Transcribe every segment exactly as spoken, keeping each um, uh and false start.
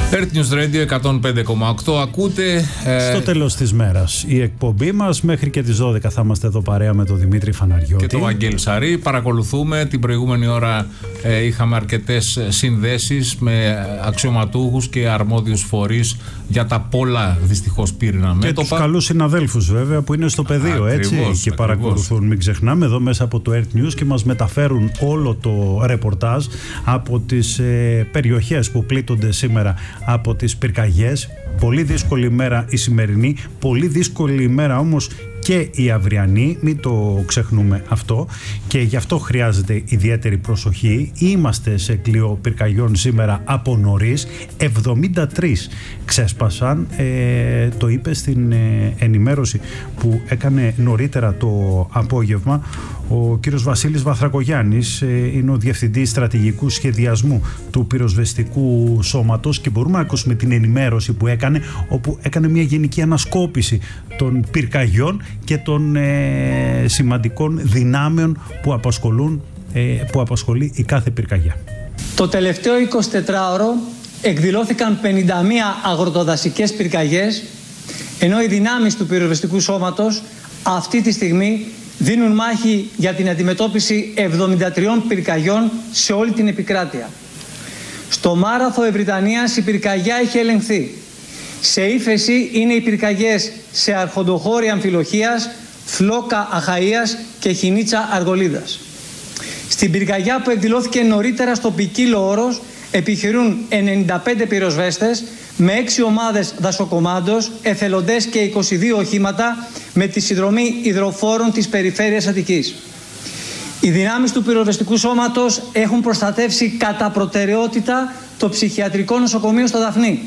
Earth News Radio εκατόν πέντε κόμμα οκτώ. Ακούτε. Ε... Στο τέλος της μέρας η εκπομπή μας. Μέχρι και τις δώδεκα θα είμαστε εδώ παρέα με τον Δημήτρη Φαναριώτη και τον Βαγγέλη Σαρή. Παρακολουθούμε. Την προηγούμενη ώρα ε, είχαμε αρκετές συνδέσεις με αξιωματούχους και αρμόδιους φορείς για τα πολλά δυστυχώς πύριννα μέτωπα. Και τους καλούς συναδέλφους βέβαια που είναι στο πεδίο, Α, έτσι, ακριβώς, και ακριβώς. παρακολουθούν. Μην ξεχνάμε εδώ μέσα από το Earth News και μας μεταφέρουν όλο το ρεπορτάζ από τις ε, περιοχές που πλήττονται σήμερα από τις πυρκαγιές. Πολύ δύσκολη ημέρα η σημερινή, πολύ δύσκολη ημέρα όμως και η αυριανή, μην το ξεχνούμε αυτό, και γι' αυτό χρειάζεται ιδιαίτερη προσοχή. Είμαστε σε κλειό πυρκαγιών σήμερα από νωρίς, εβδομήντα τρεις ξέσπασαν, ε, το είπε στην ε, ενημέρωση που έκανε νωρίτερα το απόγευμα ο κύριος Βασίλης Βαθρακογιάννης, ε, είναι ο Διευθυντής Στρατηγικού Σχεδιασμού του Πυροσβεστικού Σώματος, και μπορούμε να ακούσουμε την ενημέρωση που έκανε, όπου έκανε μια γενική ανασκόπηση των πυρκαγιών και των ε, σημαντικών δυνάμεων που απασχολούν, ε, που απασχολεί η κάθε πυρκαγιά. Το τελευταίο εικοσιτετράωρο εκδηλώθηκαν πενήντα μία αγροτοδασικές πυρκαγιές, ενώ οι δυνάμεις του Πυροσβεστικού Σώματος αυτή τη στιγμή δίνουν μάχη για την αντιμετώπιση εβδομήντα τριών πυρκαγιών σε όλη την επικράτεια. Στο Μάραθο Ευρυτανίας η πυρκαγιά έχει ελεγχθεί. Σε ύφεση είναι οι πυρκαγιές σε Αρχοντοχώρη Αμφιλοχίας, Φλόκα Αχαΐας και Χινίτσα Αργολίδας. Στην πυρκαγιά που εκδηλώθηκε νωρίτερα στο Ποικίλο Όρος επιχειρούν ενενήντα πέντε πυροσβέστες με έξι ομάδες δασοκομάντος, εθελοντές και είκοσι δύο οχήματα με τη συνδρομή υδροφόρων της περιφέρειας Αττικής. Οι δυνάμεις του Πυροσβεστικού Σώματος έχουν προστατεύσει κατά προτεραιότητα το ψυχιατρικό νοσοκομείο στο Δαφνί.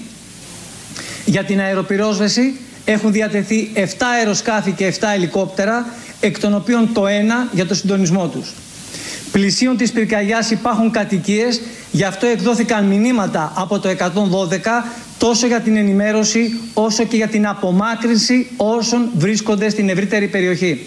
Για την αεροπυρόσβεση έχουν διατεθεί επτά αεροσκάφη και επτά ελικόπτερα, εκ των οποίων το ένα για το συντονισμό τους. Πλησίον της πυρκαγιάς υπάρχουν κατοικίες, γι' αυτό εκδόθηκαν μηνύματα από το εκατόν δώδεκα τόσο για την ενημέρωση όσο και για την απομάκρυνση όσων βρίσκονται στην ευρύτερη περιοχή.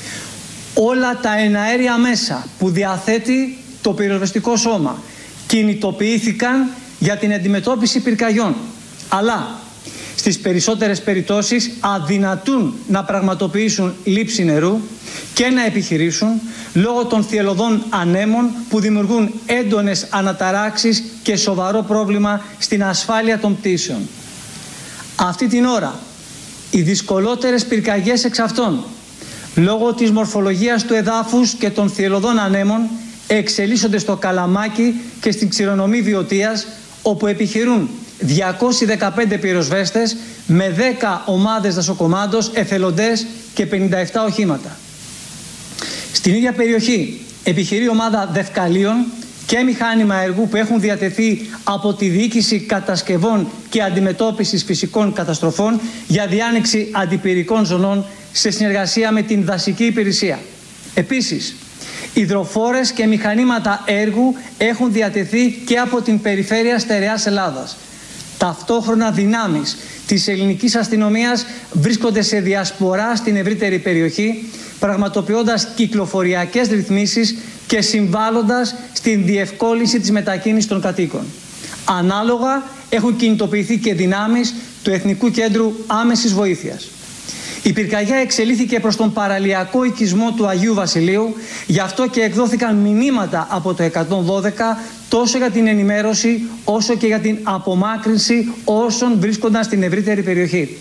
Όλα τα εναέρια μέσα που διαθέτει το πυροσβεστικό σώμα κινητοποιήθηκαν για την αντιμετώπιση πυρκαγιών, αλλά στις περισσότερες περιπτώσεις αδυνατούν να πραγματοποιήσουν λήψη νερού και να επιχειρήσουν λόγω των θυελλωδών ανέμων που δημιουργούν έντονες αναταράξεις και σοβαρό πρόβλημα στην ασφάλεια των πτήσεων. Αυτή την ώρα οι δυσκολότερες πυρκαγιές εξ αυτών, λόγω της μορφολογίας του εδάφους και των θυελλωδών ανέμων, εξελίσσονται στο Καλαμάκι και στην Ξηρονομή Βιωτίας, όπου επιχειρούν διακόσιοι δεκαπέντε πυροσβέστες με δέκα ομάδες δασοκομάντος, εθελοντές και πενήντα επτά οχήματα. Στην ίδια περιοχή επιχειρεί ομάδα δευκαλίων και μηχάνημα έργου που έχουν διατεθεί από τη Διοίκηση Κατασκευών και Αντιμετώπισης Φυσικών Καταστροφών για διάνοιξη αντιπυρικών ζωνών σε συνεργασία με την Δασική Υπηρεσία. Επίσης, υδροφόρες και μηχανήματα έργου έχουν διατεθεί και από την Περιφέρεια Στερεάς Ελλάδας. Ταυτόχρονα δυνάμεις της ελληνικής αστυνομίας βρίσκονται σε διασπορά στην ευρύτερη περιοχή, πραγματοποιώντας κυκλοφοριακές ρυθμίσεις και συμβάλλοντας στην διευκόλυνση της μετακίνησης των κατοίκων. Ανάλογα έχουν κινητοποιηθεί και δυνάμεις του Εθνικού Κέντρου Άμεσης Βοήθειας. Η πυρκαγιά εξελίχθηκε προς τον παραλιακό οικισμό του Αγίου Βασιλείου, γι' αυτό και εκδόθηκαν μηνύματα από το εκατόν δώδεκα τόσο για την ενημέρωση όσο και για την απομάκρυνση όσων βρίσκονταν στην ευρύτερη περιοχή.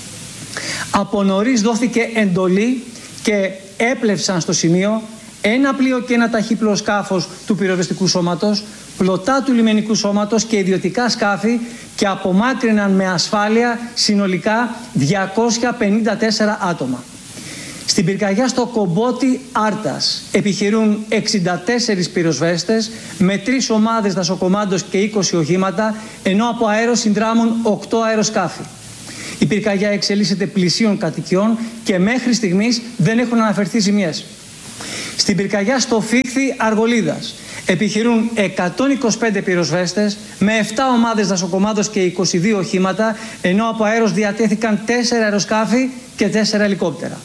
Από νωρίς δόθηκε εντολή και έπλευσαν στο σημείο ένα πλοίο και ένα ταχύπλοο σκάφος του Πυροσβεστικού Σώματος, πλωτά του Λιμενικού Σώματος και ιδιωτικά σκάφη, και απομάκρυναν με ασφάλεια συνολικά διακόσια πενήντα τέσσερα άτομα. Στην πυρκαγιά στο Κομπότι Άρτας επιχειρούν εξήντα τέσσερις πυροσβέστες με τρεις ομάδες δασοκομάντος και είκοσι οχήματα, ενώ από αέρος συνδράμουν οκτώ αεροσκάφη. Η πυρκαγιά εξελίσσεται πλησίων κατοικιών και μέχρι στιγμής δεν έχουν αναφερθεί ζημιές. Στην πυρκαγιά στο Φίχθη Αργολίδας επιχειρούν εκατόν είκοσι πέντε πυροσβέστες με επτά ομάδες δασοκομάντος και είκοσι δύο οχήματα, ενώ από αέρος διατέθηκαν τέσσερα αεροσκάφη και τέσσερα ελικόπτερα.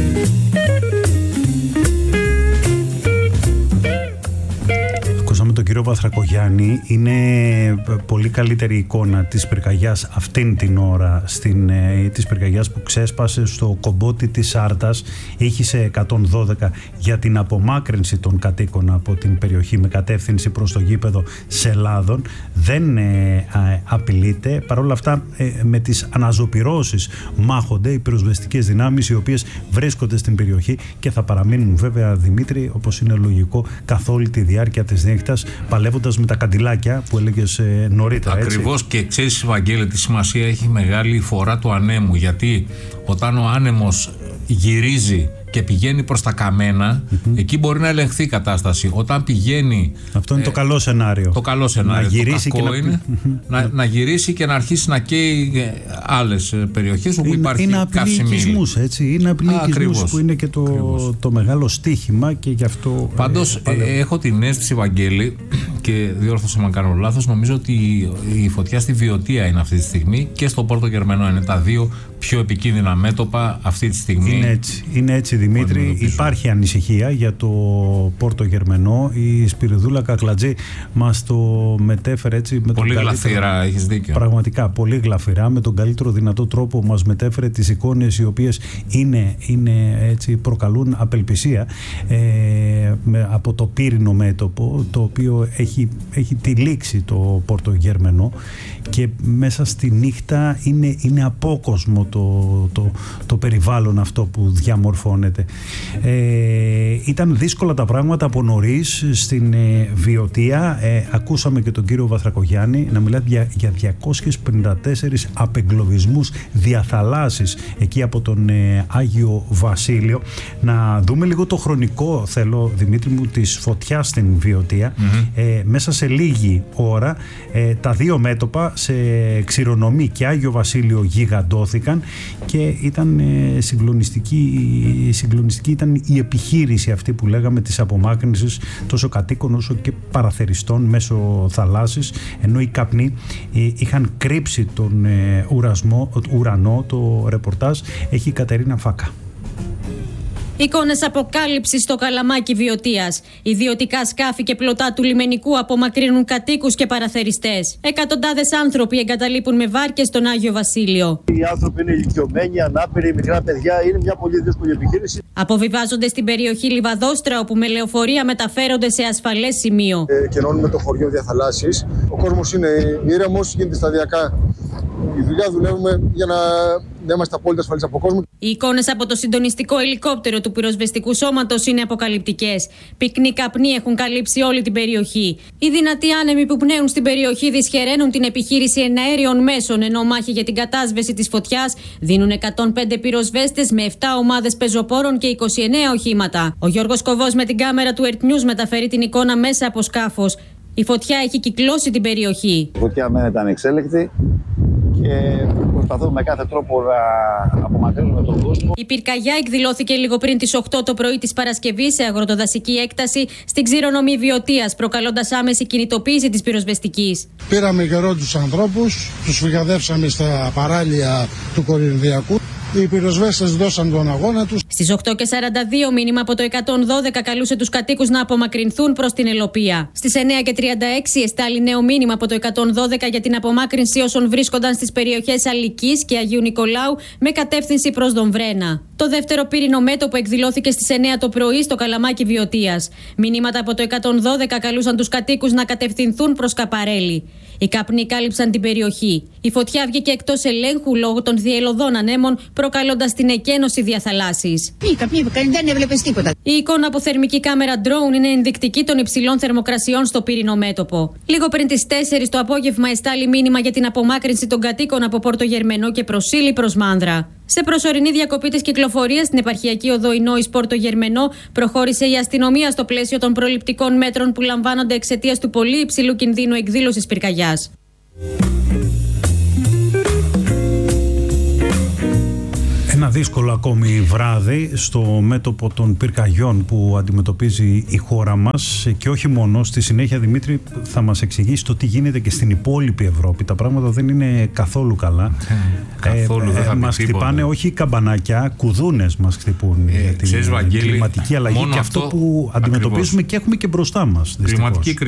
Ακούσαμε τον κύριο κύριο Βαθρακογιάννη, είναι πολύ καλύτερη εικόνα της πυρκαγιάς αυτήν την ώρα, στην, ε, της πυρκαγιάς που ξέσπασε στο κομπότι της Άρτας, ήχησε εκατόν δώδεκα για την απομάκρυνση των κατοίκων από την περιοχή με κατεύθυνση προς το γήπεδο Σελάδων. Δεν ε, α, απειλείται. Παρ' όλα αυτά, ε, με τις αναζωπυρώσεις μάχονται οι πυροσβεστικές δυνάμεις, οι οποίες βρίσκονται στην περιοχή και θα παραμείνουν βέβαια, Δημήτρη, όπως είναι λογικό, καθ' όλη τη διάρκεια της νύχτας, παλεύοντας με τα καντιλάκια που έλεγες ε, νωρίτερα. Ακριβώς, και ξέρεις, Βαγγέλη, τι σημασία έχει μεγάλη η φορά του ανέμου, γιατί όταν ο άνεμος γυρίζει και πηγαίνει προς τα καμένα, mm-hmm. εκεί μπορεί να ελεγχθεί η κατάσταση. Όταν πηγαίνει... Αυτό είναι ε, το καλό σενάριο. Το καλό σενάριο. Να γυρίσει, το κακό και είναι, να... να, να γυρίσει και να αρχίσει να καίει άλλες περιοχές όπου είναι, υπάρχει είναι καυσιμίλη. Έτσι, είναι απειλικισμούς που είναι και το, το μεγάλο στίχημα και γι' αυτό... Πάντως ε, ε, έχω την αίσθηση, Βαγγέλη, και διόρθωσα αν κάνω λάθος, νομίζω ότι η φωτιά στη Βιωτία είναι αυτή τη στιγμή και στο Πόρτο Γερμενό. Είναι τα δύο πιο επικίνδυνα μέτωπα αυτή τη στιγμή. Είναι έτσι, είναι έτσι Δημήτρη. Υπάρχει ανησυχία για το Πόρτο Γερμενό. Η Σπυριδούλα Κακλατζή μας το μετέφερε έτσι με πολύ τον γλαφυρά, έχεις δίκιο. Πραγματικά, πολύ γλαφυρά, με τον καλύτερο δυνατό τρόπο μας μετέφερε τις εικόνες οι οποίες είναι, είναι έτσι, προκαλούν απελπισία ε, με, από το πύρινο μέτωπο, το οποίο έχει, έχει τυλίξει το Πόρτο Γερμενό και μέσα στη νύχτα είναι, είναι απόκοσμο το, το, το περιβάλλον αυτό που διαμορφώνεται. Ε, ήταν δύσκολα τα πράγματα από νωρίς στην ε, Βιωτία. Ε, ακούσαμε και τον κύριο Βαθρακογιάννη να μιλάει για, για διακόσιους πενήντα τέσσερις απεγκλωβισμούς διαθαλάσσης εκεί από τον ε, Άγιο Βασίλειο. Να δούμε λίγο το χρονικό, θέλω, Δημήτρη μου, της φωτιάς στην Βιωτία. Mm-hmm. Ε, μέσα σε λίγη ώρα ε, τα δύο μέτωπα σε Ξηρονομή και Άγιο Βασίλειο γιγαντώθηκαν και ήταν ε, συγκλονιστική, συγκλονιστική ήταν η επιχείρηση αυτή που λέγαμε της απομάκρυνσης τόσο κατοίκων όσο και παραθεριστών μέσω θαλάσσης, ενώ οι καπνοί ε, είχαν κρύψει τον ε, ουρασμό, ουρανό. Το ρεπορτάζ έχει η Κατερίνα Φάκα. Εικόνες αποκάλυψης στο Καλαμάκι Βιωτίας. Ιδιωτικά σκάφη και πλωτά του λιμενικού απομακρύνουν κατοίκους και παραθεριστές. Εκατοντάδες άνθρωποι εγκαταλείπουν με βάρκες στον Άγιο Βασίλειο. Οι άνθρωποι είναι ηλικιωμένοι, ανάπηροι, μικρά παιδιά. Είναι μια πολύ δύσκολη επιχείρηση. Αποβιβάζονται στην περιοχή Λιβαδόστρα, όπου με λεωφορεία μεταφέρονται σε ασφαλές σημείο. Ε, κενώνουμε το χωριό διαθαλάσσης. Ο κόσμος είναι ήρεμος, γίνεται σταδιακά η δουλειά. Δουλεύουμε για να. Να είμαστε απόλυτα ασφαλείς από κόσμο. Οι εικόνες από το συντονιστικό ελικόπτερο του πυροσβεστικού σώματος είναι αποκαλυπτικές. Πυκνοί καπνοί έχουν καλύψει όλη την περιοχή. Οι δυνατοί άνεμοι που πνέουν στην περιοχή δυσχεραίνουν την επιχείρηση εναέριων μέσων, ενώ μάχη για την κατάσβεση της φωτιάς δίνουν εκατόν πέντε πυροσβέστες με επτά ομάδες πεζοπόρων και είκοσι εννέα οχήματα. Ο Γιώργος Κοβός με την κάμερα του Earth News μεταφέρει την εικόνα μέσα από σκάφος. Η φωτιά έχει κυκλώσει την περιοχή. Η φωτιά μένεται ανεξέλεκτη και προσπαθούμε με κάθε τρόπο να απομακρύνουμε τον κόσμο. Η πυρκαγιά εκδηλώθηκε λίγο πριν τις οκτώ το πρωί της Παρασκευής σε αγροτοδασική έκταση στην Ξηρονομή Βιωτίας, προκαλώντας άμεση κινητοποίηση της πυροσβεστικής. Πήραμε καιρό τους ανθρώπους, τους φυγαδεύσαμε στα παράλια του Κορινθιακού. Οι πυροσβέστες δώσαν τον αγώνα τους. Στις οκτώ και σαράντα δύο μήνυμα από το εκατόν δώδεκα καλούσε τους κατοίκους να απομακρυνθούν προς την Ελοπία. Στις εννέα και τριάντα έξι εστάλει νέο μήνυμα από το εκατόν δώδεκα για την απομάκρυνση όσων βρίσκονταν στις περιοχές Αλικής και Αγίου Νικολάου με κατεύθυνση προς Δομβρένα. Το δεύτερο πύρινο μέτωπο εκδηλώθηκε στις εννέα το πρωί στο Καλαμάκι Βιωτίας. Μηνύματα από το εκατόν δώδεκα καλούσαν τους κατοίκους να κατευθυνθούν προς Καπαρέλη. Οι καπνοί κάλυψαν την περιοχή. Η φωτιά βγήκε εκτός ελέγχου λόγω των διελωδών ανέμων, προκαλώντας την εκένωση διαθαλάσσης. Πήκα, πήκα, δεν έβλεπες τίποτα. Η εικόνα από θερμική κάμερα drone είναι ενδεικτική των υψηλών θερμοκρασιών στο πύρινο μέτωπο. Λίγο πριν τις τέσσερις το απόγευμα εστάλει μήνυμα για την απομάκρυνση των κατοίκων από Πόρτο Γερμενό και Προσήλη προς Μάνδρα. Σε προσωρινή διακοπή της κυκλοφορίας στην επαρχιακή οδό Ινόης Πόρτο Γερμενό προχώρησε η αστυνομία στο πλαίσιο των προληπτικών μέτρων που λαμβάνονται εξαιτίας του πολύ υψηλού κινδύνου εκδήλωσης πυρκαγιάς. Ένα δύσκολο ακόμη βράδυ στο μέτωπο των πυρκαγιών που αντιμετωπίζει η χώρα μας και όχι μόνο. Στη συνέχεια, Δημήτρη, θα μας εξηγήσει το τι γίνεται και στην υπόλοιπη Ευρώπη. Τα πράγματα δεν είναι καθόλου καλά. Ε, καθόλου ε, δεν θα μας χτυπάνε όχι καμπανάκια, κουδούνες μας χτυπούν ε, για την ξέρεις, Βαγγέλη, κλιματική αλλαγή και αυτό, αυτό που αντιμετωπίζουμε ακριβώς. Και έχουμε και μπροστά μας. Κλιματική κρίση.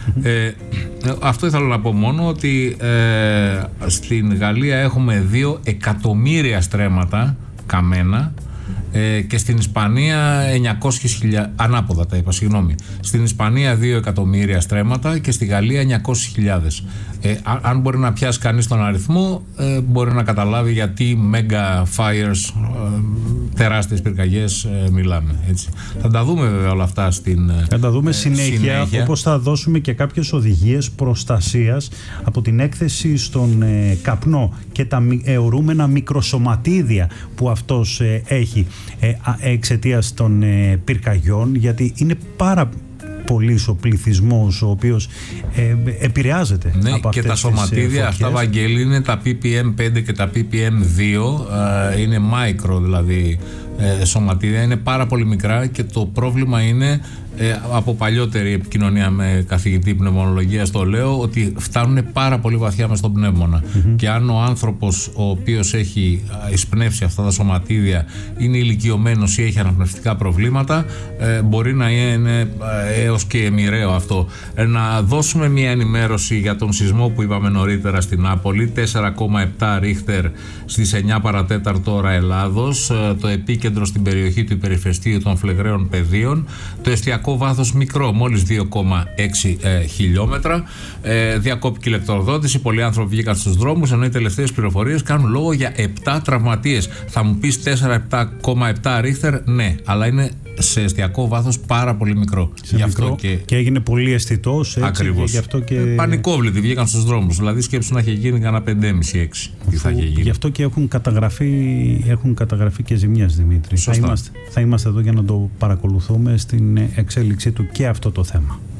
Ε, αυτό ήθελα να πω μόνο ότι ε, στην Γαλλία έχουμε δύο εκατομμύρια στρέμματα καμένα ε, και στην Ισπανία εννιακόσιες χιλιάδες, ανάποδα τα είπα, συγγνώμη. Στην Ισπανία δύο εκατομμύρια στρέμματα και στη Γαλλία εννιακόσιες χιλιάδες. Ε, αν μπορεί να πιάσει κανείς τον αριθμό, ε, μπορεί να καταλάβει γιατί mega fires, ε, τεράστιες πυρκαγιές ε, μιλάμε. Έτσι. Θα τα δούμε βέβαια όλα αυτά στην Θα τα δούμε ε, συνέχεια, συνέχεια, όπως θα δώσουμε και κάποιες οδηγίες προστασίας από την έκθεση στον ε, καπνό και τα αιωρούμενα μικροσωματίδια που αυτός ε, έχει ε, εξαιτίας των ε, πυρκαγιών, γιατί είναι πάρα πολύς ο πληθυσμός ο οποίος ε, επηρεάζεται ναι, από αυτές και τα σωματίδια αυτά, Βαγγέλη, είναι τα πι πι εμ πέντε και τα πι πι εμ δύο, ε, είναι micro δηλαδή ε, σωματίδια, είναι πάρα πολύ μικρά και το πρόβλημα είναι, ε, από παλιότερη επικοινωνία με καθηγητή πνευμονολογίας το λέω, ότι φτάνουν πάρα πολύ βαθιά μες στον πνεύμονα. Mm-hmm. Και αν ο άνθρωπος ο οποίος έχει εισπνεύσει αυτά τα σωματίδια είναι ηλικιωμένος ή έχει αναπνευστικά προβλήματα, ε, μπορεί να είναι ε, έως και μοιραίο αυτό. Ε, να δώσουμε μια ενημέρωση για τον σεισμό που είπαμε νωρίτερα στην Νάπολη, τέσσερα κόμμα επτά ρίχτερ στις εννιά παρατέταρτο ώρα Ελλάδος, ε, το επίκεντρο στην περιοχή του υπερηφαιστείου των Φλεγραίων Πεδίων, το εστιακό βάθος μικρό, μόλις δύο κόμμα έξι ε, χιλιόμετρα. Ε, διακόπηκε η ηλεκτροδότηση, πολλοί άνθρωποι βγήκαν στους δρόμους, ενώ οι τελευταίες πληροφορίες κάνουν λόγο για επτά τραυματίες. Θα μου πεις τέσσερα κόμμα επτά ρίχτερ, ναι, αλλά είναι σε εστιακό βάθος πάρα πολύ μικρό. Γι' αυτό και... και έγινε πολύ αισθητός. Ακριβώς. Και γι' αυτό και... Πανικόβλητοι βγήκαν στους δρόμους. Δηλαδή σκέψου να είχε γίνει κανένα πέντε κόμμα πέντε έξι. Τι θα είχε γίνει. Γι' αυτό και έχουν καταγραφεί, έχουν καταγραφεί και ζημιές, Δημήτρη. Θα είμαστε, θα είμαστε εδώ για να το παρακολουθούμε στην εξέλιξή του και αυτό το θέμα.